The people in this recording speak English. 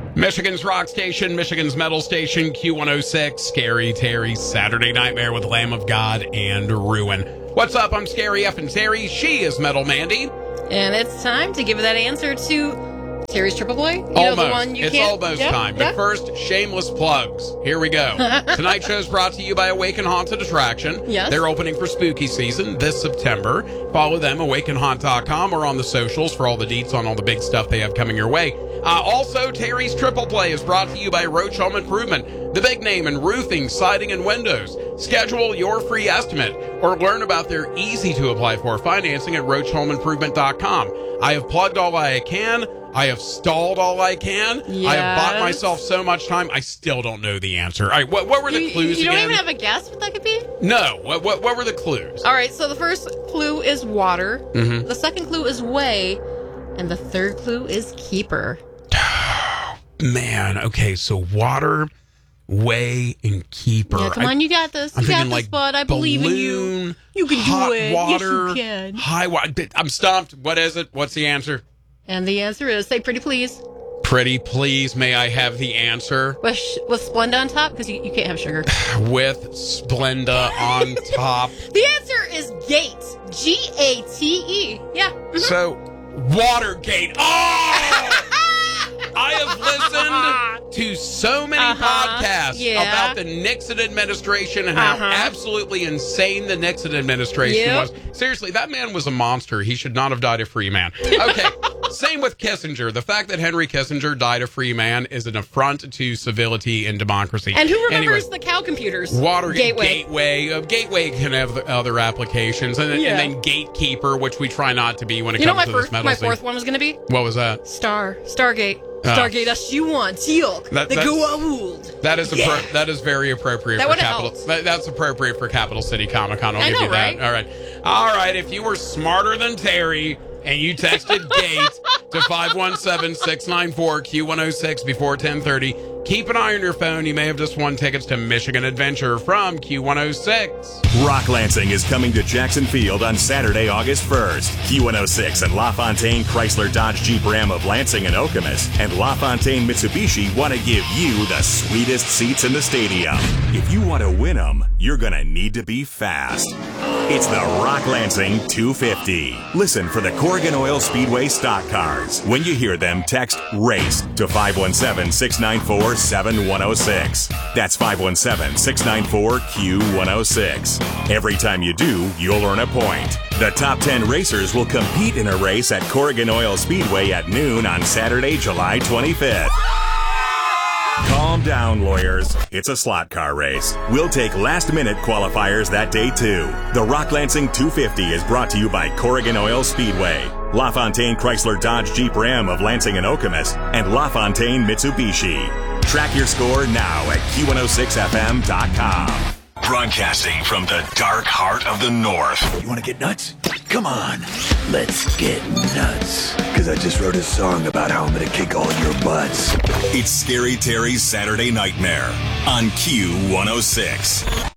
Michigan's rock station, Michigan's metal station, Q106, Scary Terry's Saturday Nightmare with Lamb of God and Ruin. What's up? I'm Scary F and Terry. She is Metal Mandy. And it's time to give that answer to Terry's Triple Play. You almost. know the one you it's can't... almost time. But first, shameless plugs. Here we go. Tonight's show is brought to you by Awaken Haunted Attraction. Yes. They're opening for spooky season this September. Follow them, awakenhaunt.com, or on the socials for all the deets on all the big stuff they have coming your way. Also, Terry's Triple Play is brought to you by Roach Home Improvement, the big name in roofing, siding, and windows. Schedule your free estimate or learn about their easy-to-apply-for financing at roachhomeimprovement.com. I have plugged all I can. I have stalled all I can. Yes. I have bought myself so much time, I still don't know the answer. All right, what were the clues You don't again? even have a guess what that could be? No. What were the clues? All right, so the first clue is water. Mm-hmm. The second clue is way. And the third clue is keeper. Man, okay, so water, way, and keeper. Yeah, come on, you got this. I'm You got thinking this, like bud. I believe in you. balloon, You can hot do it. water, Yes, you can. high water. I'm stumped. What is it? What's the answer? And the answer is, say pretty please. Pretty please, may I have the answer? With Splenda on top, because you can't have sugar. With Splenda on top. The answer is gate. G-A-T-E. Yeah. Mhm. So, Watergate. Oh! I have listened to so many podcasts about the Nixon administration and how absolutely insane the Nixon administration was. Seriously, that man was a monster. He should not have died a free man. Okay, same with Kissinger. The fact that Henry Kissinger died a free man is an affront to civility and democracy. And who remembers the cow computers? Gateway can have other applications. And then Gatekeeper, which we try not to be when it comes to this metal my scene. fourth one was going to be? What was that? Stargate. Stargate SG-1, Teal'c, the Goa'uld. That is very appropriate that for Capital. That's appropriate for Capital City Comic Con. I'll give you that. Right? All right. If you were smarter than Terry and you texted GATE to 517-694-Q106 before 10:30, keep an eye on your phone. You may have just won tickets to Michigan Adventure from Q106. Rock Lansing is coming to Jackson Field on Saturday, August 1st. Q106 and LaFontaine Chrysler Dodge Jeep Ram of Lansing and Okemos and LaFontaine Mitsubishi want to give you the sweetest seats in the stadium. If you want to win them, you're going to need to be fast. It's the Rock Lansing 250. Listen for the Corrigan Oil Speedway stock cars. When you hear them, text RACE to 517-694-7106. That's 517-694-Q106. Every time you do, you'll earn a point. The top 10 racers will compete in a race at Corrigan Oil Speedway at noon on Saturday, July 25th. Calm down, lawyers. It's a slot car race. We'll take last-minute qualifiers that day, too. The Rock Lansing 250 is brought to you by Corrigan Oil Speedway, LaFontaine Chrysler Dodge Jeep Ram of Lansing and Okemos, and LaFontaine Mitsubishi. Track your score now at Q106FM.com. Broadcasting from the dark heart of the North. You want to get nuts? Come on, let's get nuts. Because I just wrote a song about how I'm going to kick all your butts. It's Scary Terry's Saturday Nightmare on Q106.